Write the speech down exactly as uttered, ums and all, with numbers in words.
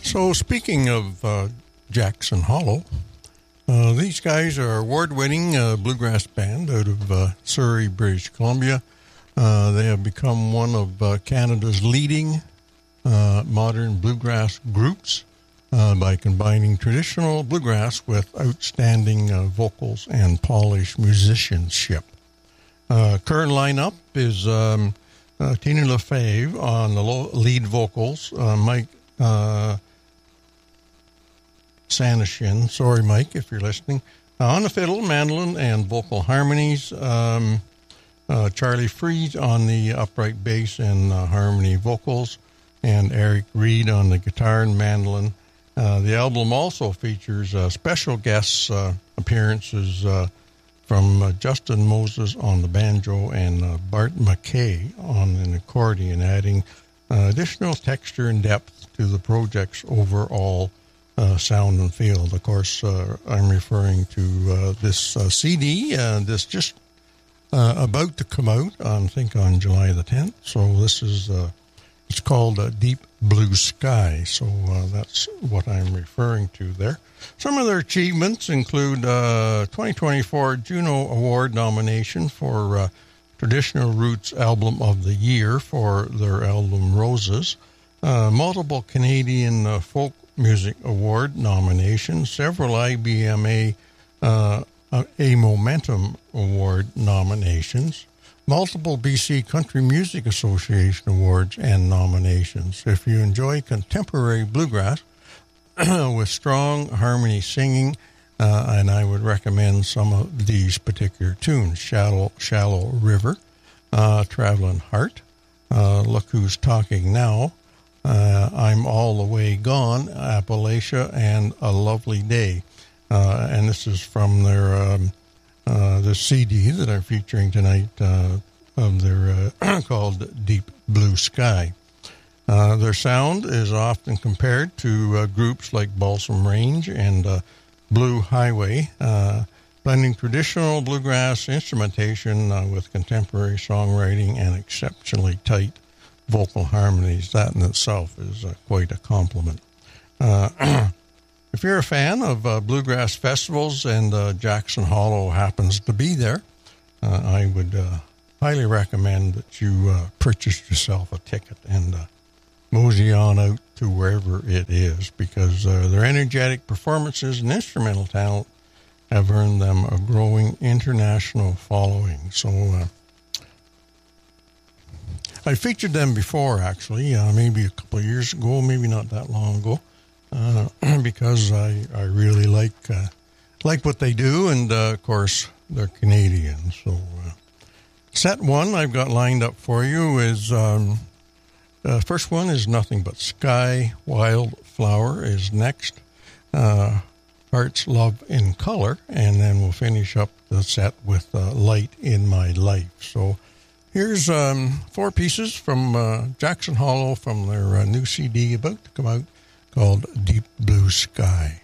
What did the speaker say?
So speaking of uh, Jackson Hollow, uh, these guys are award-winning uh, bluegrass band out of uh, Surrey, British Columbia. Uh, they have become one of uh, Canada's leading uh, modern bluegrass groups uh, by combining traditional bluegrass with outstanding uh, vocals and polished musicianship. Uh, current lineup is um, uh, Tina LaFave on the lo- lead vocals, uh, Mike uh, Sanashin, sorry Mike if you're listening, uh, on the fiddle, mandolin, and vocal harmonies. Um, uh, Charlie Freed on the upright bass and uh, harmony vocals, and Eric Reed on the guitar and mandolin. Uh, the album also features uh, special guest uh, appearances uh, from uh, Justin Moses on the banjo and uh, Bart McKay on an accordion, adding uh, additional texture and depth to the project's overall uh, sound and feel. Of course, uh, I'm referring to uh, this uh, C D, uh, this just uh, about to come out, on, I think, on July the tenth. So this is, uh, it's called uh, Deep Blue Sky. So uh, that's what I'm referring to there. Some of their achievements include uh, twenty twenty-four Juno Award nomination for uh, Traditional Roots Album of the Year for their album Roses, uh, multiple Canadian uh, Folk Music Award nominations, several I B M A uh, A Momentum Award nominations, multiple B C Country Music Association awards and nominations. If you enjoy contemporary bluegrass with strong harmony singing, uh, and I would recommend some of these particular tunes: Shallow, Shallow River, uh, Traveling Heart, uh, Look Who's Talking Now, uh, I'm All the Way Gone, Appalachia, and A Lovely Day. Uh, and this is from their um, uh, the C D that I'm featuring tonight, uh, of their uh, called Deep Blue Sky. Uh, their sound is often compared to uh, groups like Balsam Range and uh, Blue Highway, uh, blending traditional bluegrass instrumentation uh, with contemporary songwriting and exceptionally tight vocal harmonies. That in itself is uh, quite a compliment. Uh, if you're a fan of uh, bluegrass festivals and uh, Jackson Hollow happens to be there, uh, I would uh, highly recommend that you uh, purchase yourself a ticket and uh, mosey on out to wherever it is, because uh, their energetic performances and instrumental talent have earned them a growing international following. So uh, I featured them before, actually, uh, maybe a couple of years ago, maybe not that long ago, uh, because I, I really like uh, like what they do, and uh, of course they're Canadian. So uh, set one I've got lined up for you is... Um, Uh, first one is Nothing But Sky. Wildflower is next. Uh, Heart's Love in Color. And then we'll finish up the set with uh, Light in My Life. So here's um, four pieces from uh, Jackson Hollow from their uh, new C D about to come out called Deep Blue Sky.